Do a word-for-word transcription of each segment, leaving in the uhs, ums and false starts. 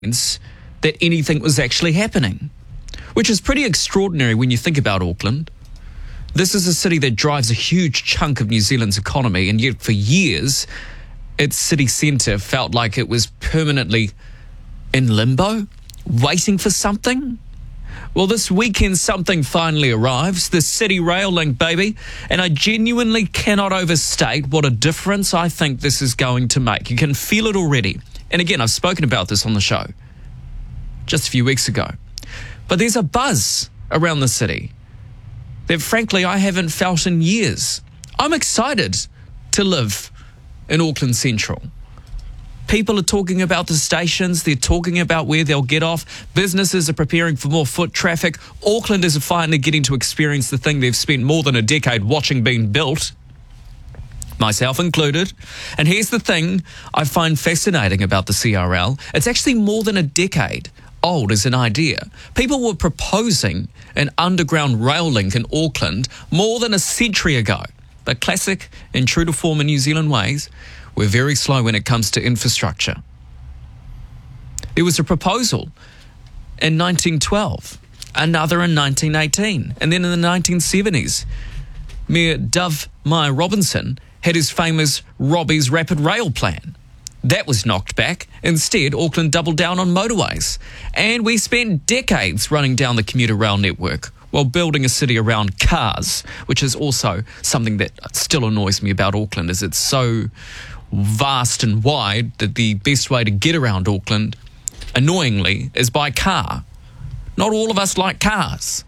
that anything was actually happening, which is pretty extraordinary when you think about Auckland. This is a city that drives a huge chunk of New Zealand's economy, and yet for years, its city centre felt like it was permanently in limbo, waiting for something. Well, this weekend something finally arrives, the City Rail Link, baby, and I genuinely cannot overstate what a difference I think this is going to make. You can feel it already. And again, I've spoken about this on the show just a few weeks ago. But there's a buzz around the city that frankly I haven't felt in years. I'm excited to live in Auckland Central. People are talking about the stations, they're talking about where they'll get off, businesses are preparing for more foot traffic, Auckland is finally getting to experience the thing they've spent more than a decade watching being built, myself included. And here's the thing I find fascinating about the C R L, it's actually more than a decade old as an idea. People were proposing an underground rail link in Auckland more than a century ago. But classic and true to form in New Zealand ways, we're very slow when it comes to infrastructure. There was a proposal in nineteen twelve, another in nineteen eighteen, and then in the nineteen seventies, Mayor Dove Meyer Robinson had his famous Robbie's Rapid Rail Plan. That was knocked back. Instead, Auckland doubled down on motorways. And we spent decades running down the commuter rail network while building a city around cars, which is also something that still annoys me about Auckland, is it's so vast and wide that the best way to get around Auckland, annoyingly, is by car. Not all of us like cars.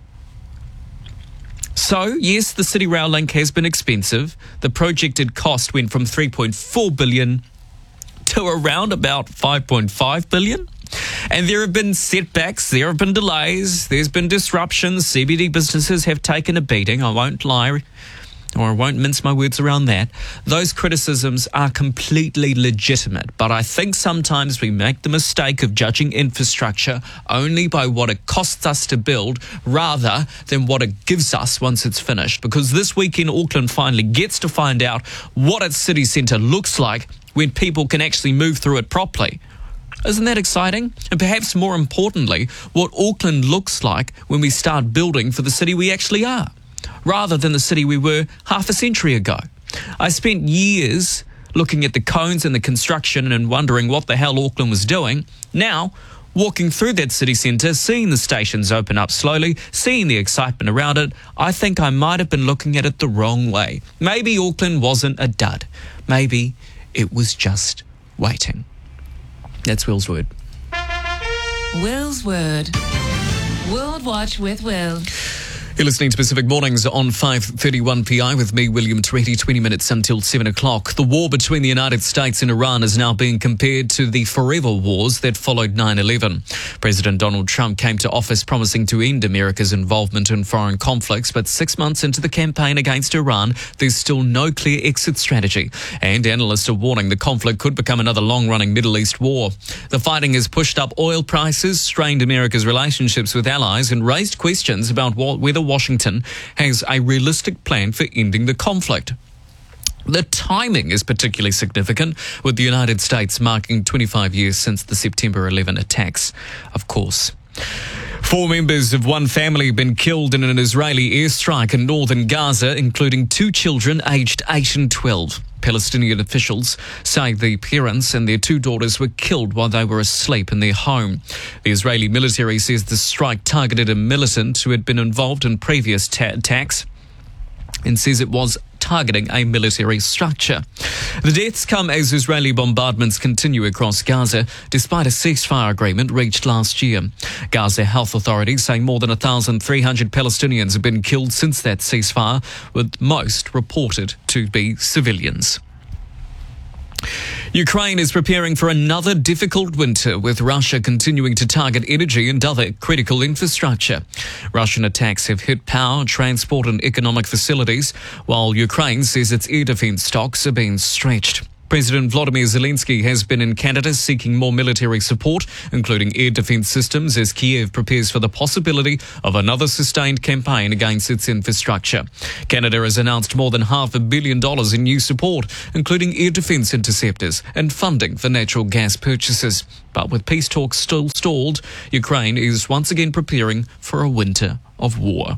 So, yes, the City Rail Link has been expensive. The projected cost went from three point four billion dollars to around about five point five billion dollars. And there have been setbacks, there have been delays, there's been disruptions. C B D businesses have taken a beating, I won't lie, or I won't mince my words around that. Those criticisms are completely legitimate, but I think sometimes we make the mistake of judging infrastructure only by what it costs us to build rather than what it gives us once it's finished. Because this weekend, Auckland finally gets to find out what its city centre looks like when people can actually move through it properly. Isn't that exciting? And perhaps more importantly, what Auckland looks like when we start building for the city we actually are, rather than the city we were half a century ago. I spent years looking at the cones and the construction and wondering what the hell Auckland was doing. Now, walking through that city centre, seeing the stations open up slowly, seeing the excitement around it, I think I might have been looking at it the wrong way. Maybe Auckland wasn't a dud. Maybe it was just waiting. That's Will's word. Will's word. World Watch with Will. You're listening to Pacific Mornings on five thirty-one P I with me, William Tweedy, twenty minutes until seven o'clock. The war between the United States and Iran is now being compared to the forever wars that followed nine eleven. President Donald Trump came to office promising to end America's involvement in foreign conflicts, but six months into the campaign against Iran, there's still no clear exit strategy. And analysts are warning the conflict could become another long-running Middle East war. The fighting has pushed up oil prices, strained America's relationships with allies, and raised questions about what, whether Washington has a realistic plan for ending the conflict. The timing is particularly significant, with the United States marking twenty-five years since the September eleventh attacks, of course. Four members of one family have been killed in an Israeli airstrike in northern Gaza, including two children aged eight and twelve. Palestinian officials say the parents and their two daughters were killed while they were asleep in their home. The Israeli military says the strike targeted a militant who had been involved in previous ta- attacks and says it was targeting a military structure. The deaths come as Israeli bombardments continue across Gaza, despite a ceasefire agreement reached last year. Gaza health authorities say more than one thousand three hundred Palestinians have been killed since that ceasefire, with most reported to be civilians. Ukraine is preparing for another difficult winter, with Russia continuing to target energy and other critical infrastructure. Russian attacks have hit power, transport and economic facilities, while Ukraine says its air defence stocks are being stretched. President Volodymyr Zelensky has been in Canada seeking more military support, including air defence systems, as Kiev prepares for the possibility of another sustained campaign against its infrastructure. Canada has announced more than half a billion dollars in new support, including air defence interceptors and funding for natural gas purchases. But with peace talks still stalled, Ukraine is once again preparing for a winter of war.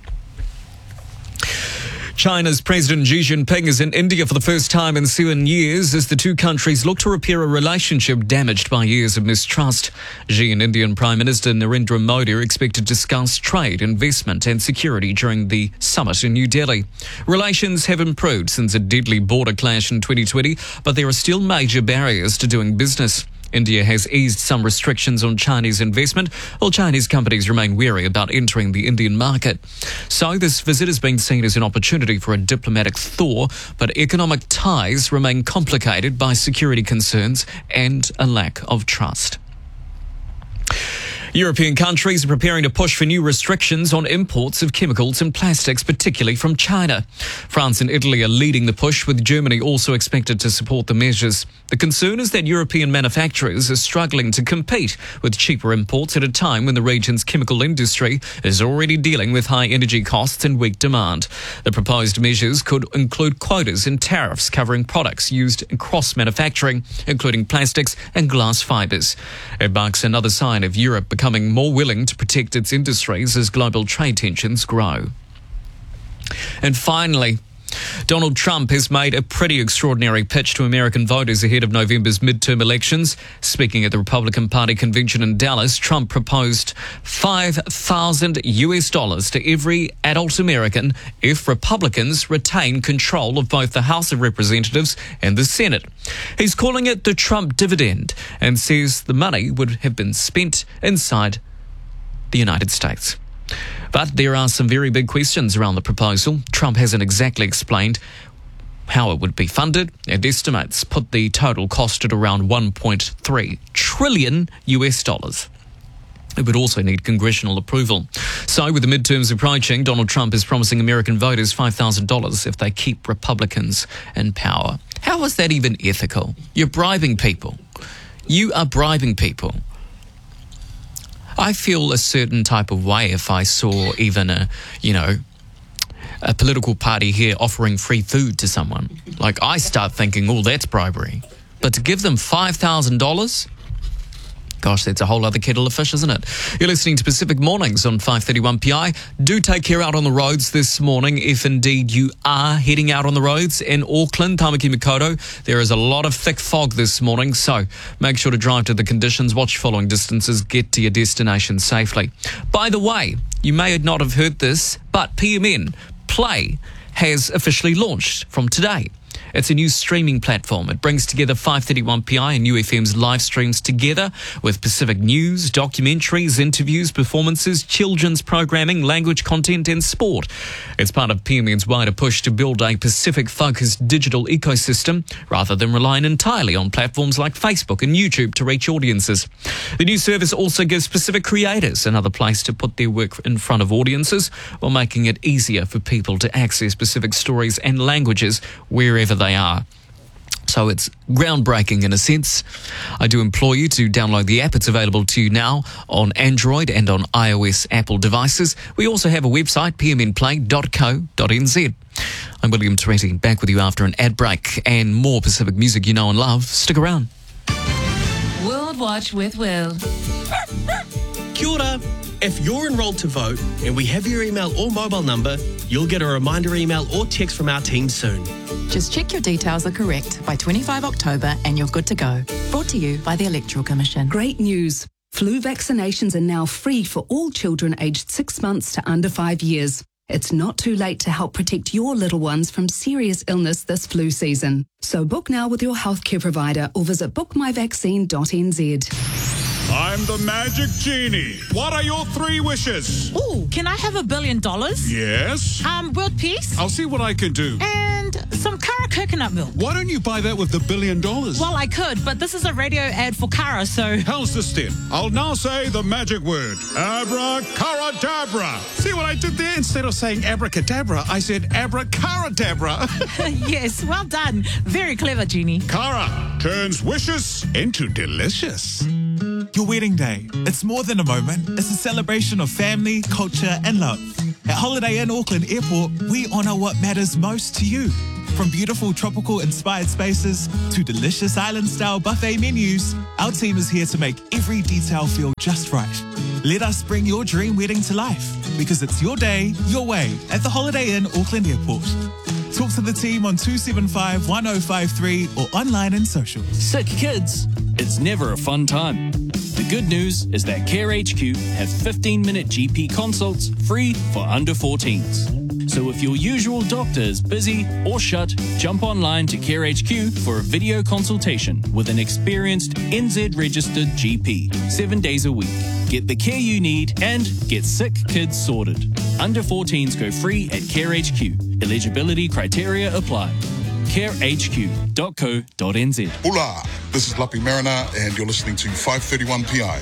China's President Xi Jinping is in India for the first time in seven years as the two countries look to repair a relationship damaged by years of mistrust. Xi and Indian Prime Minister Narendra Modi are expected to discuss trade, investment and security during the summit in New Delhi. Relations have improved since a deadly border clash in twenty twenty, but there are still major barriers to doing business. India has eased some restrictions on Chinese investment, while Chinese companies remain wary about entering the Indian market. So this visit has been seen as an opportunity for a diplomatic thaw, but economic ties remain complicated by security concerns and a lack of trust. European countries are preparing to push for new restrictions on imports of chemicals and plastics, particularly from China. France and Italy are leading the push, with Germany also expected to support the measures. The concern is that European manufacturers are struggling to compete with cheaper imports at a time when the region's chemical industry is already dealing with high energy costs and weak demand. The proposed measures could include quotas and tariffs covering products used in cross-manufacturing, including plastics and glass fibres. It marks another sign of Europe becoming becoming more willing to protect its industries as global trade tensions grow. And finally, Donald Trump has made a pretty extraordinary pitch to American voters ahead of November's midterm elections. Speaking at the Republican Party convention in Dallas, Trump proposed five thousand US dollars to every adult American if Republicans retain control of both the House of Representatives and the Senate. He's calling it the Trump dividend and says the money would have been spent inside the United States. But there are some very big questions around the proposal. Trump hasn't exactly explained how it would be funded, and estimates put the total cost at around one point three trillion US dollars. It would also need congressional approval. So with the midterms approaching, Donald Trump is promising American voters five thousand dollars if they keep Republicans in power. How is that even ethical? You're bribing people. You are bribing people. I feel a certain type of way if I saw even a, you know, a political party here offering free food to someone. Like, I start thinking, oh, that's bribery. But to give them five thousand dollars? Gosh, that's a whole other kettle of fish, isn't it? You're listening to Pacific Mornings on five thirty-one P I. Do take care out on the roads this morning, if indeed you are heading out on the roads. In Auckland, Tamaki Makaurau, there is a lot of thick fog this morning, so make sure to drive to the conditions, watch following distances, get to your destination safely. By the way, you may not have heard this, but P M N Play has officially launched from today. It's a new streaming platform. It brings together five thirty-one P I and U F M's live streams together with Pacific news, documentaries, interviews, performances, children's programming, language content and sport. It's part of P M N's wider push to build a Pacific-focused digital ecosystem rather than relying entirely on platforms like Facebook and YouTube to reach audiences. The new service also gives Pacific creators another place to put their work in front of audiences while making it easier for people to access Pacific stories and languages wherever they are. So it's groundbreaking in a sense. I do implore you to download the app. It's available to you now on Android and on iOS Apple devices. We also have a website, p m n play dot co dot n z. I'm William Toretti, back with you after an ad break and more Pacific music you know and love. Stick around. World Watch with Will. Kia ora. If you're enrolled to vote and we have your email or mobile number, you'll get a reminder email or text from our team soon. Just check your details are correct by twenty-fifth of October and you're good to go. Brought to you by the Electoral Commission. Great news. Flu vaccinations are now free for all children aged six months to under five years. It's not too late to help protect your little ones from serious illness this flu season. So book now with your healthcare provider or visit book my vaccine dot n z. I'm the magic genie. What are your three wishes? Ooh, can I have a billion dollars? Yes. Um, world peace? I'll see what I can do. And some car coconut milk. Why don't you buy that with the billion dollars? Well, I could, but this is a radio ad for Cara, so... How's this then? I'll now say the magic word. Abracadabra. See what I did there? Instead of saying abracadabra, I said abracadabra. Yes, well done. Very clever, Genie. Cara turns wishes into delicious. Your wedding day. It's more than a moment. It's a celebration of family, culture, and love. At Holiday Inn Auckland Airport, we honour what matters most to you. From beautiful tropical-inspired spaces to delicious island-style buffet menus, our team is here to make every detail feel just right. Let us bring your dream wedding to life, because it's your day, your way, at the Holiday Inn Auckland Airport. Talk to the team on two seven five, one oh five three or online and social. Sick kids, it's never a fun time. The good news is that Care H Q have fifteen minute G P consults free for under fourteens. So if your usual doctor is busy or shut, jump online to Care H Q for a video consultation with an experienced N Z-registered G P, seven days a week. Get the care you need and get sick kids sorted. Under fourteens go free at Care H Q. Eligibility criteria apply. care h q dot co dot n z. Hola, this is Lapi Mariner and you're listening to five thirty-one P I.